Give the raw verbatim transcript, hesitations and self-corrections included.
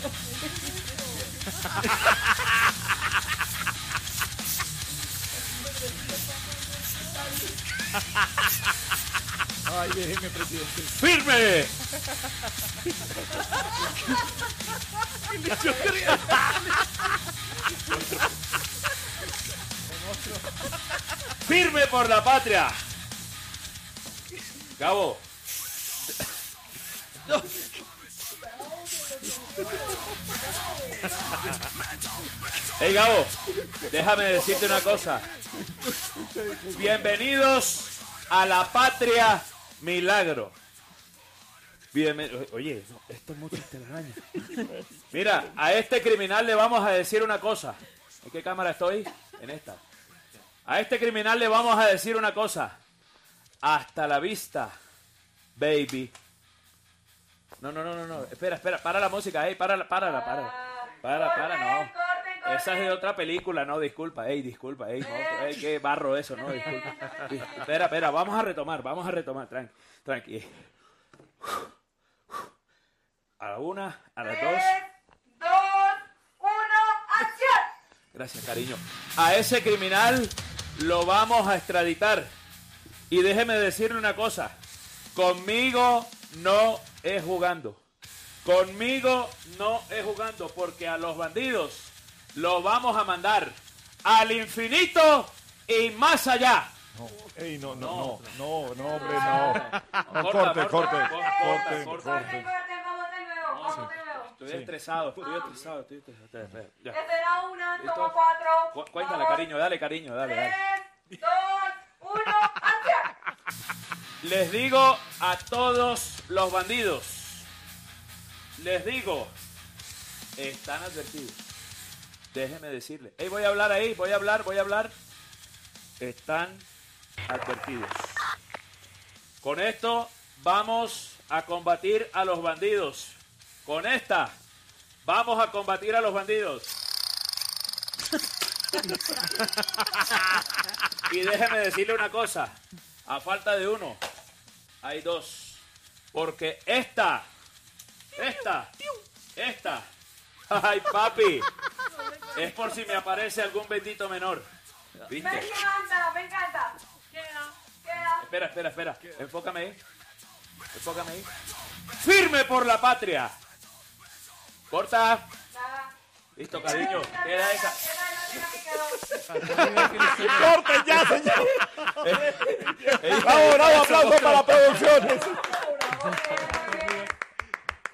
Ay, déjeme, presidente. ¡Firme! ¡Firme por la patria! Gabo. Hey, Gabo, déjame decirte una cosa. Bienvenidos a la patria milagro. Bienven... Oye, no, esto es mucho telaraña. Mira, a este criminal le vamos a decir una cosa. ¿En qué cámara estoy? En esta. A este criminal le vamos a decir una cosa. Hasta la vista, baby. No, no, no, no, no. Espera, espera, para la música, ey, para, para, para, para, para, para, no. Esa es de otra película, no, disculpa, ey, disculpa, ey, no, ey, qué barro eso, no, disculpa. Espera, espera, vamos a retomar, vamos a retomar, tranqui, tranqui. A la una, a las dos. dos, uno, ¡acción! Gracias, cariño. A ese criminal lo vamos a extraditar. Y déjeme decirle una cosa. Conmigo no es jugando. Conmigo no es jugando, porque a los bandidos los vamos a mandar al infinito y más allá. No, ey, no, no, No. no, no, no, hombre, no. No, Corta, corte, corta, corte, corta, corte, corta. corte. Vamos de nuevo, vamos de nuevo. Estoy estresado, estoy estresado, estoy estresado. Espera, ya. Esta era una, ¿Listo? toma cuatro. Cu- Cuéntale, vamos. cariño, dale, cariño, dale, dale. Tres, dos, uno, ¡acción! Les digo a todos los bandidos, les digo, están advertidos. Déjenme decirles. Hey, voy a hablar ahí, voy a hablar, voy a hablar. Están advertidos. Con esto vamos a combatir a los bandidos. Con esta vamos a combatir a los bandidos. Y déjeme decirle una cosa. A falta de uno, hay dos. Porque esta, esta, esta, ay papi, es por si me aparece algún bendito menor. Me ¿Viste? encanta, me encanta. Queda, queda. Espera, espera, espera. Enfócame ahí. Enfócame ahí. ¡Firme por la patria! Corta. Nada. Listo, cariño. Queda esa. Esa es la última que quedó. Corte ya, señor. Ey, Bravo, bravo, aplauso para la producción. Bravo, bravo.